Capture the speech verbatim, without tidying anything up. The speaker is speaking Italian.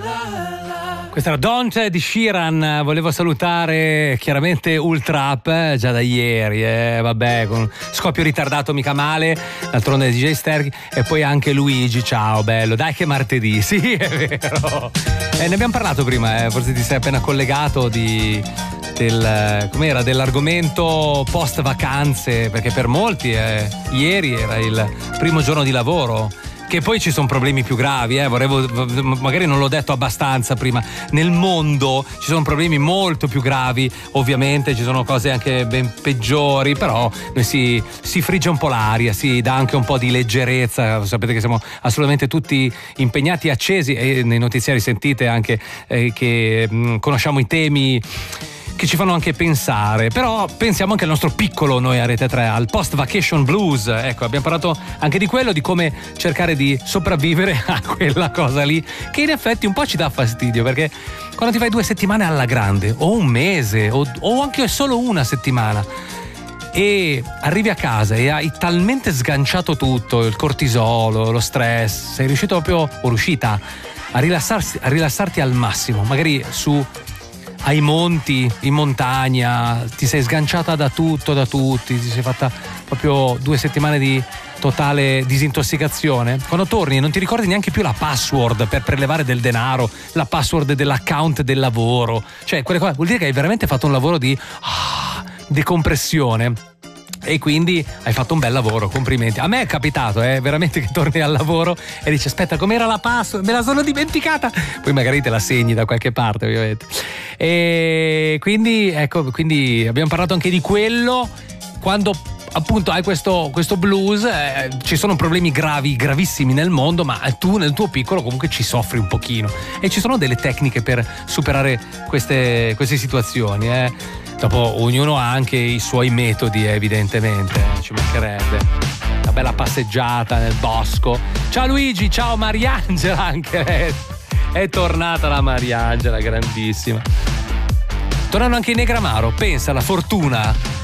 Questa era Don't di Sheeran. Volevo salutare chiaramente Ultra Up eh, già da ieri, eh, vabbè, con scoppio ritardato mica male, d'altronde D J Sterk, e poi anche Luigi, ciao bello, dai che martedì, sì è vero. Eh, ne abbiamo parlato prima, eh, forse ti sei appena collegato di del com'era dell'argomento post vacanze, perché per molti eh, ieri era il primo giorno di lavoro. Che poi ci sono problemi più gravi, eh. Volevo, magari non l'ho detto abbastanza prima. Nel mondo ci sono problemi molto più gravi, ovviamente ci sono cose anche ben peggiori, però noi si, si frigge un po' l'aria, si dà anche un po' di leggerezza. Sapete che siamo assolutamente tutti impegnati, accesi, e nei notiziari sentite anche eh, che mh, conosciamo i temi che ci fanno anche pensare, però pensiamo anche al nostro piccolo noi a Rete tre, al post vacation blues. Ecco, abbiamo parlato anche di quello, di come cercare di sopravvivere a quella cosa lì, che in effetti un po' ci dà fastidio, perché quando ti fai due settimane alla grande, o un mese, o, o anche solo una settimana, e arrivi a casa e hai talmente sganciato tutto, il cortisolo, lo stress, sei riuscito proprio, o riuscita a rilassarsi, a rilassarti al massimo, magari su ai monti, in montagna, ti sei sganciata da tutto, da tutti, ti sei fatta proprio due settimane di totale disintossicazione. Quando torni e non ti ricordi neanche più la password per prelevare del denaro, la password dell'account del lavoro, cioè quelle cose, vuol dire che hai veramente fatto un lavoro di ah, decompressione. E quindi hai fatto un bel lavoro, complimenti. A me è capitato, eh, veramente, che torni al lavoro e dici aspetta, com'era la password? Me la sono dimenticata. Poi magari te la segni da qualche parte, ovviamente. E quindi ecco, quindi abbiamo parlato anche di quello. Quando appunto hai questo, questo blues, eh, ci sono problemi gravi, gravissimi nel mondo, ma tu nel tuo piccolo comunque ci soffri un pochino. E ci sono delle tecniche per superare queste, queste situazioni, eh. Dopo ognuno ha anche i suoi metodi, evidentemente, eh, ci mancherebbe. Una bella passeggiata nel bosco. Ciao Luigi, ciao Mariangela, anche lei. È tornata la Mariangela, grandissima. Tornano anche i Negramaro, pensa alla fortuna